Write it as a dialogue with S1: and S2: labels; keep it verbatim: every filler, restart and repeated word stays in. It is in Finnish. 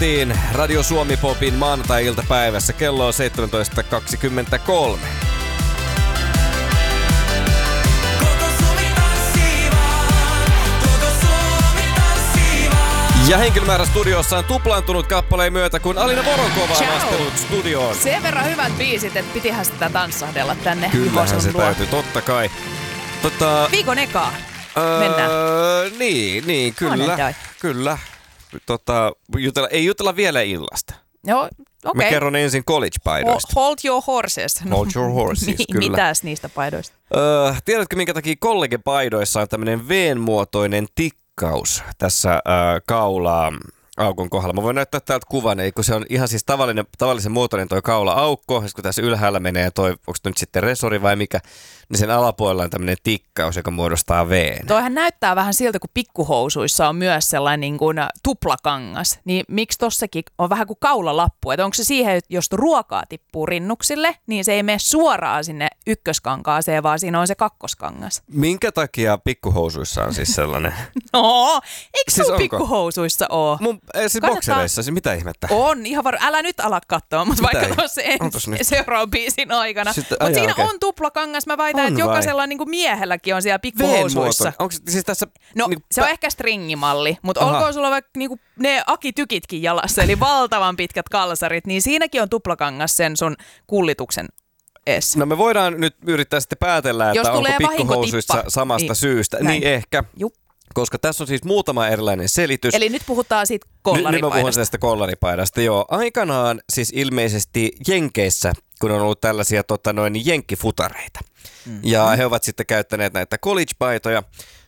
S1: minuuttiin Radio Suomi Popin maanantai-iltapäivässä. Kello on seitsemäntoista kaksikymmentäkolme. Ja henkilömäärä studiossa on tuplaantunut kappaleen myötä, kun Alina Voronkova on astunut studioon.
S2: Sen verran hyvät biisit, että pitihän sitä tanssahdella tänne.
S1: Kyllähän se täytyy, totta kai. Tota,
S2: Viikon ekaa.
S1: Öö,
S2: Mennään.
S1: Niin, niin, kyllä.
S2: Annetaan.
S1: Kyllä. Tota, jutella, ei jutella vielä illasta.
S2: Joo, okei.
S1: Mä kerron ensin college-paidoista.
S2: Hold your horses.
S1: Hold your horses,
S2: Mi-
S1: kyllä.
S2: Mitäs niistä paidoista?
S1: Öö, tiedätkö, minkä takia college-paidoissa on tämmönen V-muotoinen tikkaus tässä öö, kaulaa aukon kohdalla? Mä voin näyttää täältä kuvan, ei, kun se on ihan siis tavallinen, tavallisen muotoinen toi kaula-aukko, ja kun tässä ylhäällä menee toi, onko nyt sitten resori vai mikä, niin sen alapuolella on tämmöinen tikkaus, joka muodostaa V:n.
S2: Toihan näyttää vähän siltä, kun pikkuhousuissa on myös sellainen niin kuin tuplakangas. Niin miksi tossakin on vähän kuin kaulalappu? Että onko se siihen, että jos ruokaa tippuu rinnuksille, niin se ei mene suoraan sinne ykköskankaaseen, vaan siinä on se kakkoskangas.
S1: Minkä takia pikkuhousuissa on siis sellainen?
S2: No, eikö
S1: Siis
S2: sun
S1: onko?
S2: pikkuhousuissa ole?
S1: Mun, ei, siis
S2: Kannattaa-
S1: boksereissa, siis mitä ihmettä?
S2: On, ihan var... Älä nyt ala katsoa, mutta
S1: Mitä
S2: vaikka
S1: ei?
S2: tuossa
S1: Ontos nyt?
S2: seuraavan biisin aikana.
S1: Sitten-
S2: Mutta
S1: ai
S2: siinä
S1: jaa,
S2: on tuplakangas, mä väitän,
S1: On
S2: että
S1: vai?
S2: jokaisella niin kuin miehelläkin on siellä pikkuhousuissa.
S1: V-muoto. Onko siis tässä...
S2: No
S1: niin,
S2: se on ehkä stringimalli, mutta
S1: Aha.
S2: olkoon sulla vaikka niinku ne akitykitkin jalassa, eli valtavan pitkät kalsarit, niin siinäkin on tuplakangas sen sun kullituksen eessä.
S1: No me voidaan nyt yrittää sitten päätellä,
S2: Jos
S1: että onko
S2: tulee
S1: pikkuhousuissa
S2: vahinkotippa,
S1: samasta
S2: niin
S1: syystä.
S2: näin.
S1: Niin ehkä,
S2: Jup.
S1: koska tässä on siis muutama erilainen selitys.
S2: Eli nyt puhutaan siitä
S1: Nyt, nyt mä puhun
S2: kollaripaidasta.
S1: tästä kollaripaidasta, joo. Aikanaan siis ilmeisesti Jenkeissä, kun on ollut tällaisia tota, noin jenkkifutareita. Mm-hmm. Ja he ovat sitten käyttäneet näitä college-paitoja.